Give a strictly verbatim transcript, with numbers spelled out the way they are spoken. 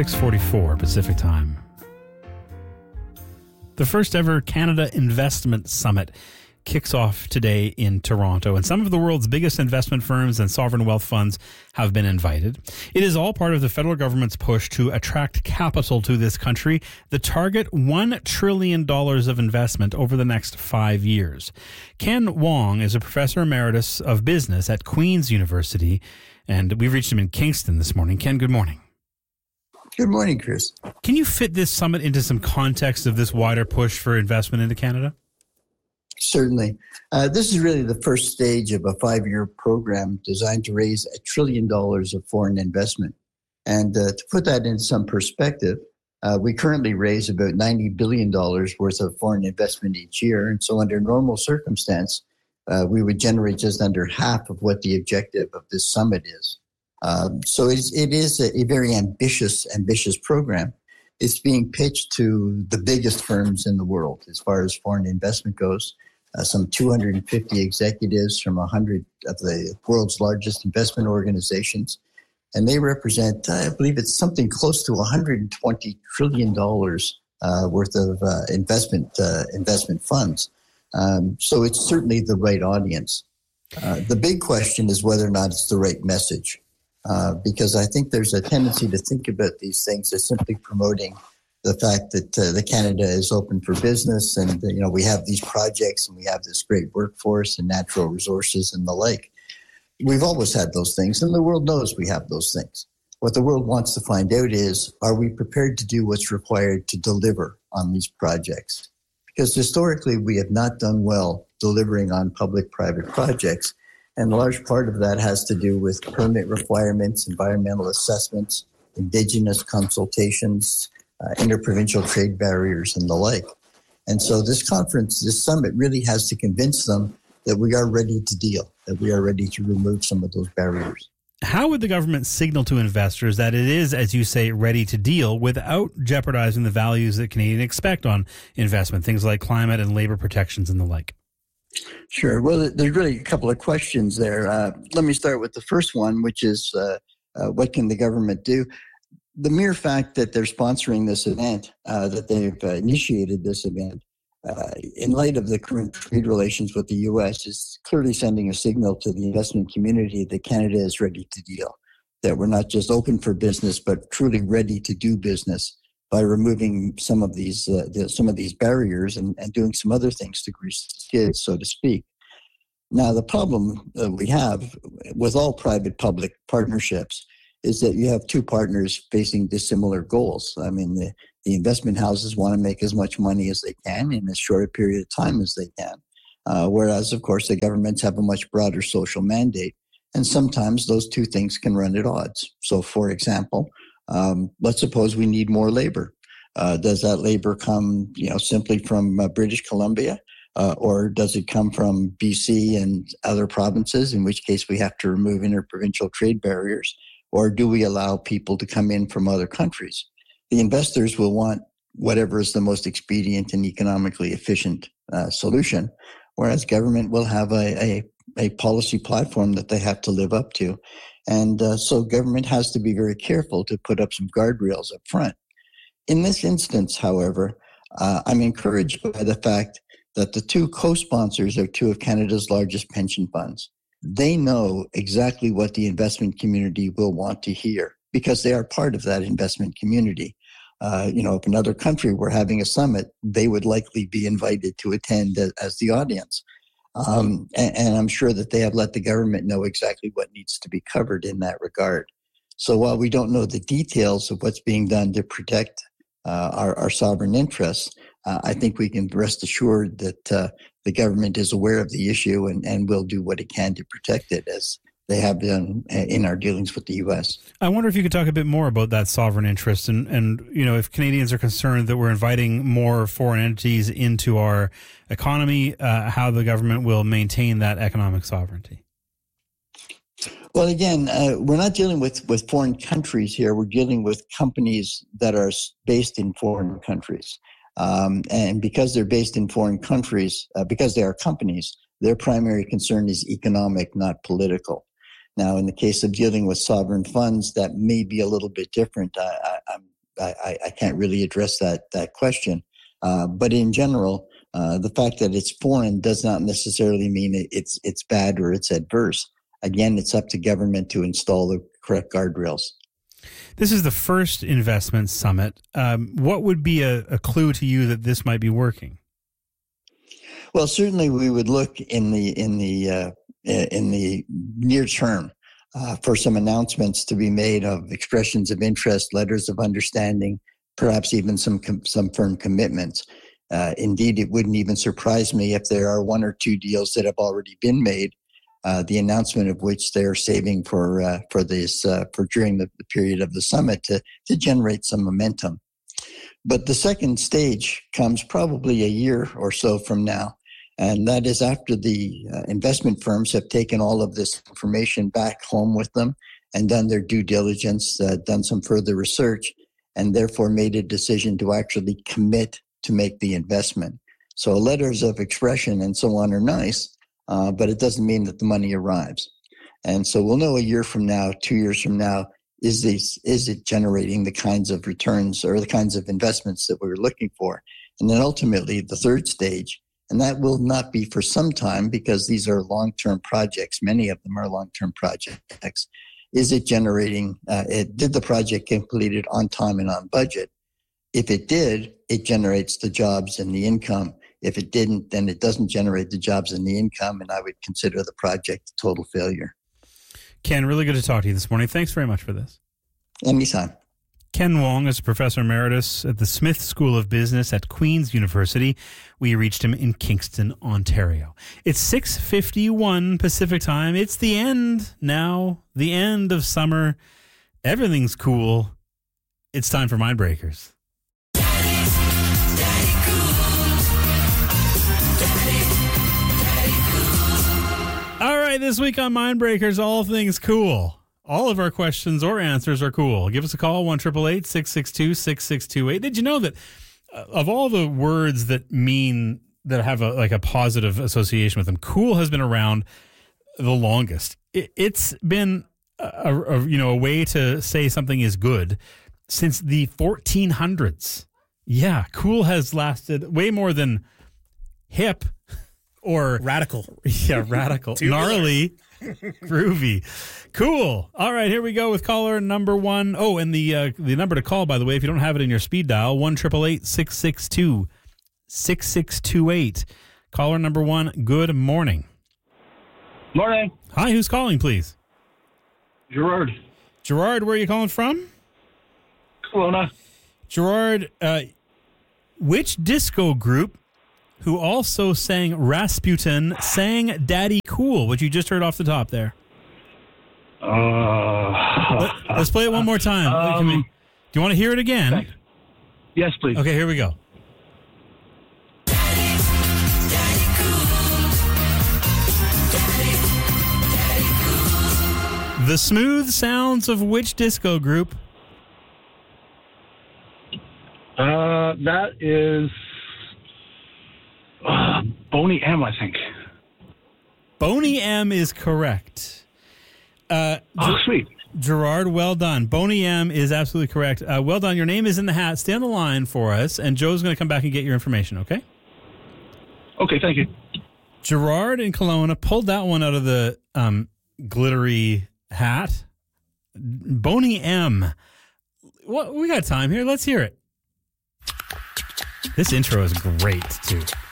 six forty-four Pacific Time. The first ever Canada Investment Summit kicks off today in Toronto, and some of the world's biggest investment firms and sovereign wealth funds have been invited. It is all part of the federal government's push to attract capital to this country. The target, one trillion dollars of investment over the next five years. Ken Wong is a professor emeritus of business at Queen's University, and we've reached him in Kingston this morning. Ken, good morning. Good morning, Chris. Can you fit this summit into some context of this wider push for investment into Canada? Certainly. Uh, this is really the first stage of a five-year program designed to raise a trillion dollars of foreign investment. And uh, to put that in some perspective, uh, we currently raise about ninety billion dollars worth of foreign investment each year. And so under normal circumstance, uh, we would generate just under half of what the objective of this summit is. Um, so it is, it is a, a very ambitious, ambitious program. It's being pitched to the biggest firms in the world as far as foreign investment goes. Uh, some two hundred fifty executives from one hundred of the world's largest investment organizations. And they represent, I believe it's something close to one hundred twenty trillion dollars uh, worth of uh, investment uh, investment funds. Um, so it's certainly the right audience. Uh, the big question is whether or not it's the right message. Uh, because I think there's a tendency to think about these things as simply promoting the fact that uh, the Canada is open for business, and uh, you know we have these projects and we have this great workforce and natural resources and the like. We've always had those things, and the world knows we have those things. What the world wants to find out is, are we prepared to do what's required to deliver on these projects? Because historically, we have not done well delivering on public-private projects, and a large part of that has to do with permit requirements, environmental assessments, Indigenous consultations, Uh, interprovincial trade barriers and the like. And so this conference, this summit really has to convince them that we are ready to deal, that we are ready to remove some of those barriers. How would the government signal to investors that it is, as you say, ready to deal without jeopardizing the values that Canadians expect on investment, things like climate and labor protections and the like? Sure. Well, there's really a couple of questions there. Uh, let me start with the first one, which is uh, uh, what can the government do? The mere fact that they're sponsoring this event, uh, that they've uh, initiated this event, uh, in light of the current trade relations with the U S, is clearly sending a signal to the investment community that Canada is ready to deal, that we're not just open for business, but truly ready to do business by removing some of these uh, the, some of these barriers and, and doing some other things to grease the skids, so to speak. Now, the problem that we have with all private-public partnerships is that you have two partners facing dissimilar goals. I mean, the, the investment houses want to make as much money as they can in as short a period of time as they can. Uh, whereas, of course, the governments have a much broader social mandate. And sometimes those two things can run at odds. So, for example, um, let's suppose we need more labor. Uh, does that labor come, you know, simply from uh, British Columbia? Uh, or does it come from B C and other provinces, in which case we have to remove interprovincial trade barriers? Or do we allow people to come in from other countries? The investors will want whatever is the most expedient and economically efficient uh, solution, whereas government will have a, a, a policy platform that they have to live up to. And uh, so government has to be very careful to put up some guardrails up front. In this instance, however, uh, I'm encouraged by the fact that the two co-sponsors are two of Canada's largest pension funds. They know exactly what the investment community will want to hear because they are part of that investment community. Uh, you know, if another country were having a summit, they would likely be invited to attend as, as the audience. Um, and, and I'm sure that they have let the government know exactly what needs to be covered in that regard. So while we don't know the details of what's being done to protect uh, our, our sovereign interests, uh, I think we can rest assured that uh, the government is aware of the issue and, and will do what it can to protect it, as they have done in our dealings with the U S. I wonder if you could talk a bit more about that sovereign interest and, and you know, if Canadians are concerned that we're inviting more foreign entities into our economy, uh, how the government will maintain that economic sovereignty. Well, again, uh, we're not dealing with, with foreign countries here. We're dealing with companies that are based in foreign countries. Um, and because they're based in foreign countries, uh, because they are companies, their primary concern is economic, not political. Now, in the case of dealing with sovereign funds, that may be a little bit different. I, I, I'm I, I can't really address that that question. Uh, but in general, uh, the fact that it's foreign does not necessarily mean it, it's it's bad or it's adverse. Again, it's up to government to install the correct guardrails. This is the first investment summit. Um, what would be a, a clue to you that this might be working? Well, certainly we would look in the in the uh, in the near term uh, for some announcements to be made of expressions of interest, letters of understanding, perhaps even some com- some firm commitments. Uh, indeed, it wouldn't even surprise me if there are one or two deals that have already been made, uh, the announcement of which they're saving for uh, for this uh, for during the, the period of the summit to to generate some momentum. But the second stage comes probably a year or so from now. And that is after the uh, investment firms have taken all of this information back home with them and done their due diligence, uh, done some further research, and therefore made a decision to actually commit to make the investment. So letters of expression and so on are nice, uh, but it doesn't mean that the money arrives. And so we'll know a year from now, two years from now, is this, is it generating the kinds of returns or the kinds of investments that we were looking for? And then ultimately the third stage, and that will not be for some time because these are long-term projects. Many of them are long-term projects. Is it generating, uh, it, did the project complete it on time and on budget? If it did, it generates the jobs and the income. If it didn't, then it doesn't generate the jobs and the income, and I would consider the project a total failure. Ken, really good to talk to you this morning. Thanks very much for this. Anytime. Ken Wong is Professor Emeritus at the Smith School of Business at Queen's University. We reached him in Kingston, Ontario. It's six fifty-one Pacific Time. It's the end now, the end of summer. Everything's cool. It's time for Mindbreakers. All right, this week on Mindbreakers, all things cool. All of our questions or answers are cool. Give us a call, one eight eight eight, six six two, six six two eight. Did you know that uh, of all the words that mean, that have a, like a positive association with them, cool has been around the longest. It, it's been a, a, you know, a way to say something is good since the fourteen hundreds. Yeah, cool has lasted way more than hip or radical. Yeah, radical. Gnarly. Groovy. Cool. All right, here we go with caller number one. Oh, and the uh, the number to call, by the way, if you don't have it in your speed dial, one eight eight eight, six six two, six six two eight. Caller number one, good morning. Morning. Hi, who's calling, please? Gerard. Gerard, where are you calling from? Kelowna. Gerard, uh, which disco group who also sang Rasputin sang Daddy Cool, which you just heard off the top there? Uh, Let, let's play it one more time. Um, we, do you want to hear it again? Thanks. Yes, please. Okay, here we go. The smooth sounds of which disco group? Uh, that is uh, Boney M, I think. Boney M is correct. Uh, Oh, sweet. Gerard, well done. Boney M is absolutely correct. Uh, well done. Your name is in the hat. Stay on the line for us, and Joe's going to come back and get your information, okay? Okay, thank you. Gerard in Kelowna pulled that one out of the um, glittery hat. Boney M. Well, we got time here. Let's hear it. This intro is great, too.